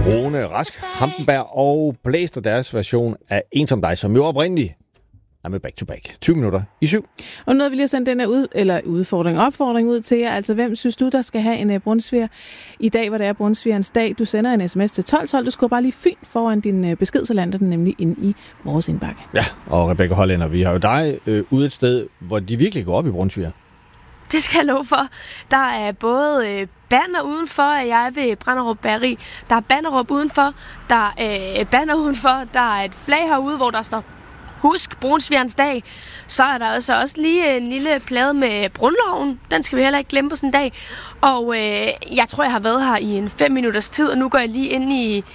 Rune Rask, Hampenberg og Blæster deres version af En som dig, som jo oprindeligt er med Back to Back. 20 minutter i 7. Og nu vil jeg sende den her opfordring ud til jer. Altså, hvem synes du, der skal have en brunsviger i dag, hvor det er brunsvigerens dag? Du sender en sms til 1212. Du skal bare lige fint foran din besked, så lander den nemlig ind i vores indbakke. Ja, og Rebecca Hollænder, vi har jo dig ude et sted, hvor de virkelig går op i brunsviger. Det skal jeg love for. Der er både banner udenfor, at jeg er ved Branderup Bageri. Der er banderåb udenfor. Der er banner udenfor. Der er et flag herude, hvor der står Husk brunsvigerens dag. Så er der også lige en lille plade med Brundloven. Den skal vi heller ikke glemme på sådan en dag. Og jeg tror, jeg har været her i en 5 minutters tid, og nu går jeg lige ind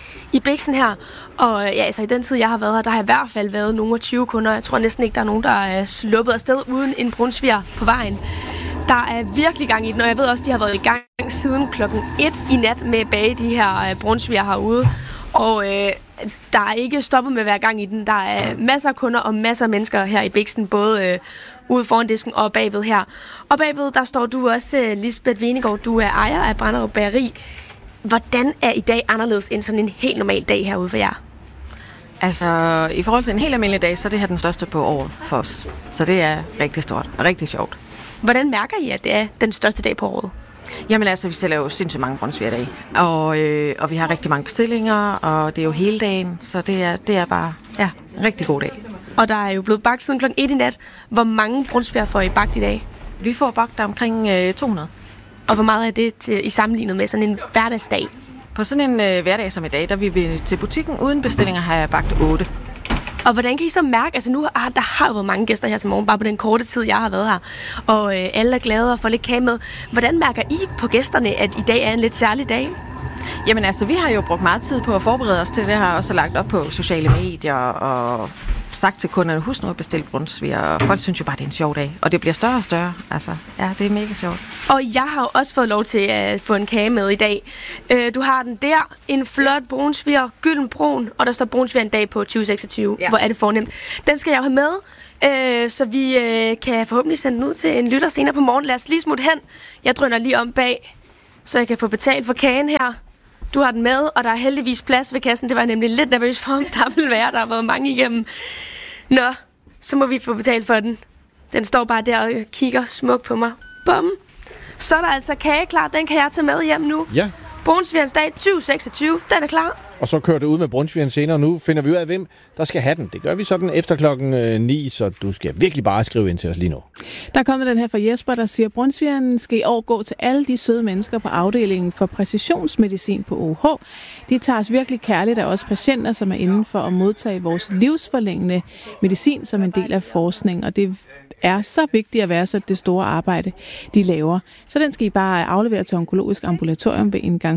i biksen her. Og ja, altså i den tid, jeg har været her, der har jeg i hvert fald været nogle 20 kunder. Jeg tror næsten ikke, der er nogen, der er sluppet afsted uden en brunsviger på vejen. Der er virkelig gang i den, og jeg ved også, de har været i gang siden klokken 1 i nat med at bage de her brunsviger herude. Og der er ikke stoppet med at være gang i den. Der er masser af kunder og masser af mennesker her i biksen, både ude foran disken og bagved her. Og bagved, der står du også, Lisbeth Venegård, du er ejer af Branderup Bageri. Hvordan er i dag anderledes end sådan en helt normal dag herude for jer? Altså, i forhold til en helt almindelig dag, så er det her den største på året for os. Så det er rigtig stort og rigtig sjovt. Hvordan mærker I, at det er den største dag på året? Jamen altså, vi sælger jo sindssygt mange brunsviger i dag. Og vi har rigtig mange bestillinger, og det er jo hele dagen. Så det er bare en rigtig god dag. Og der er jo blevet bagt siden klokken 1 i nat. Hvor mange brunsviger får I bagt i dag? Vi får bagt omkring 200. Og hvor meget er det i sammenlignet med sådan en hverdagsdag? På sådan en hverdag som i dag, der vil vi til butikken uden bestillinger, har jeg bagt 8. Og hvordan kan I så mærke, altså nu der har jo været mange gæster her til morgen, bare på den korte tid, jeg har været her, og alle er glade og får lidt kage med. Hvordan mærker I på gæsterne, at i dag er en lidt særlig dag? Jamen altså, vi har jo brugt meget tid på at forberede os til det her, og så lagt op på sociale medier og sagt til kunderne, husk nu at bestille brunsviger, og folk synes jo bare, det er en sjov dag, og det bliver større og større. Altså, ja, det er mega sjovt. Og jeg har jo også fået lov til at få en kage med i dag. Du har den der, en flot brunsviger, gyldenbrun, og der står brunsviger en dag på 2026. Ja. Hvor er det fornemt. Den skal jeg jo have med, så vi kan forhåbentlig sende den ud til en lytter senere på morgen. Lad os lige smutte hen. Jeg drøner lige om bag, så jeg kan få betalt for kagen her. Du har den med, og der er heldigvis plads ved kassen. Det var jeg nemlig lidt nervøs for, om der vil være. Der har været mange igennem. Nå, så må vi få betalt for den. Den står bare der og kigger smukt på mig. Bum. Så er der altså kage klar. Den kan jeg tage med hjem nu. Ja. Brunsvigerens dag 2026. Den er klar. Og så kører det ud med brunsvigeren senere. Nu finder vi ud af, hvem der skal have den. Det gør vi sådan efter klokken 9, så du skal virkelig bare skrive ind til os lige nu. Der er kommet den her fra Jesper, der siger, at brunsvigeren skal i år gå til alle de søde mennesker på afdelingen for præcisionsmedicin på OH. De tager os virkelig kærligt af os patienter, som er inden for at modtage vores livsforlængende medicin som en del af forskning, og det er så vigtigt at værdsætte det store arbejde, de laver. Så den skal I bare aflevere til Onkologisk Ambulatorium ved indgang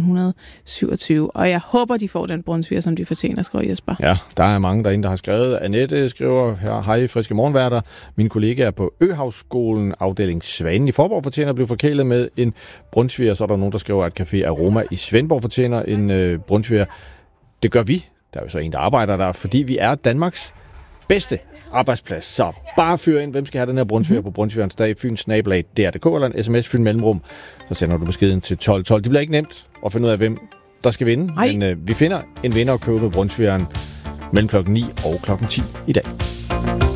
127. Og jeg håber, de får den brunsviger, som de fortjener, skriver Jesper. Ja, der er mange derinde, der har skrevet. Annette skriver her, hej friske morgenværter. Min kollega er på Øhavsskolen, afdeling Svanen i Forborg, fortjener at blive forkælet med en brunsviger. Så er der nogen, der skriver, at Café Aroma i Svendborg fortjener en brunsviger. Det gør vi. Der er jo så en, der arbejder der, fordi vi er Danmarks bedste arbejdsplads. Så bare fyr ind, hvem skal have den her brunsviger på brunsvigerens dag, fyn@dr.dk eller en sms fyn mellemrum, så sender du beskeden til 1212. Det bliver ikke nemt at finde ud af, hvem der skal vinde, men vi finder en vinder og køber brunsvigeren mellem klokken 9 og klokken 10 i dag.